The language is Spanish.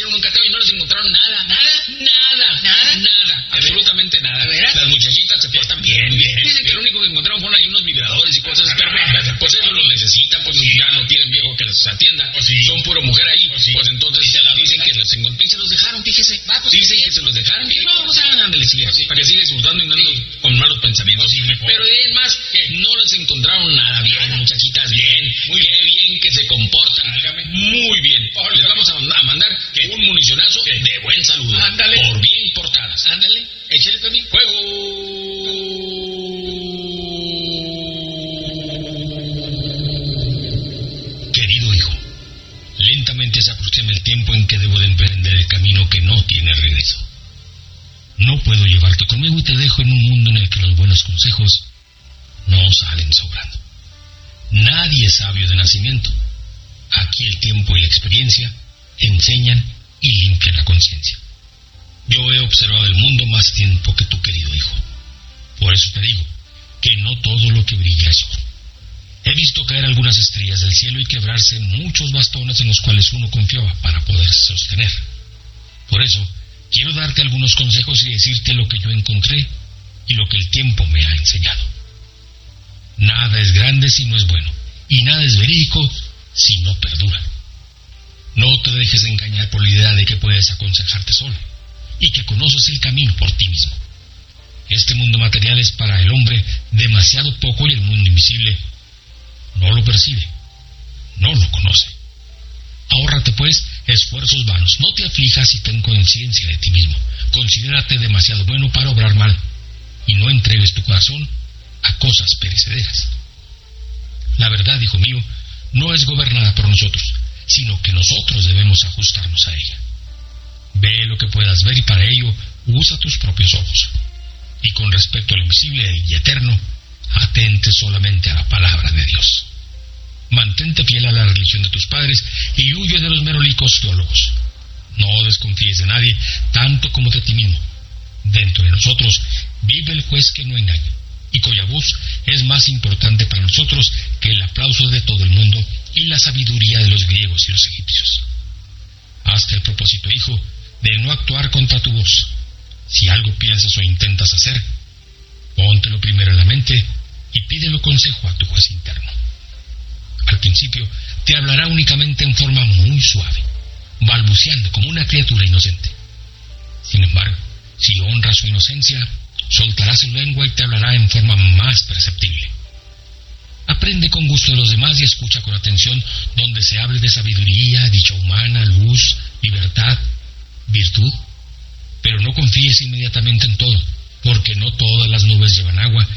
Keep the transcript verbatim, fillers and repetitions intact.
hicieron un cateo y no les encontraron nada. ¿Nada? Nada. ¿Nada? Nada. Absolutamente nada. ¿Verdad? Las muchachitas se portan bien, bien. Dicen que lo único que encontraron fueron ahí unos vibradores y cosas, pero pues ellos lo necesitan, pues ya no tienen viejo que les atienda. Son pura mujer ahí. Pues entonces dicen que los encontraron y se los dejaron, fíjese. Dicen que se los dejaron. Y no, pues ándale, sigue, para que siga disfrutando y no ande con malos pensamientos. Pero de ahí más, no les encontraron nada. Bien, muchachitas, bien. Muy bien que se comportan. Muy bien. Les vamos a, a mandar un municionazo de buen saludo. Ándale. Por bien portadas. Ándale. Échale también. ¡Juego! Querido hijo, lentamente se aproxima el tiempo en que debo de emprender el camino que no tiene regreso. No puedo llevarte conmigo y te dejo en un mundo en el que los buenos consejos no salen sobrando. Nadie es sabio de nacimiento. Aquí el tiempo y la experiencia enseñan y limpian la conciencia. Yo he observado el mundo más tiempo que tu querido hijo. Por eso te digo que no todo lo que brilla es oro. He visto caer algunas estrellas del cielo y quebrarse muchos bastones en los cuales uno confiaba para poderse sostener. Por eso, quiero darte algunos consejos y decirte lo que yo encontré y lo que el tiempo me ha enseñado. Nada es grande si no es bueno, y nada es verídico si no perdura. No te dejes engañar por la idea de que puedes aconsejarte solo y que conoces el camino por ti mismo. Este mundo material es para el hombre demasiado poco y el mundo invisible no lo percibe, no lo conoce. Ahórrate pues esfuerzos vanos, no te aflijas y ten conciencia de ti mismo. Considérate demasiado bueno para obrar mal y no entregues tu corazón a cosas perecederas. La verdad, hijo mío, no es gobernada por nosotros, sino que nosotros debemos ajustarnos a ella. Ve lo que puedas ver y para ello usa tus propios ojos. Y con respecto a lo invisible y eterno, atente solamente a la palabra de Dios. Mantente fiel a la religión de tus padres y huye de los merolicos teólogos. No desconfíes de nadie, tanto como de ti mismo. Dentro de nosotros vive el juez que no engaña, y cuya voz es más importante para nosotros que el aplauso de todo el mundo y la sabiduría de los griegos y los egipcios. Hazte el propósito, hijo, de no actuar contra tu voz. Si algo piensas o intentas hacer, póntelo primero en la mente y pídelo consejo a tu juez interno. Al principio te hablará únicamente en forma muy suave, balbuceando como una criatura inocente. Sin embargo, si honras su inocencia, soltará su lengua y te hablará en forma más perceptible. Aprende con gusto de los demás y escucha con atención donde se hable de sabiduría, dicha humana, luz, libertad, virtud. Pero no confíes inmediatamente en todo, porque no todas las nubes llevan agua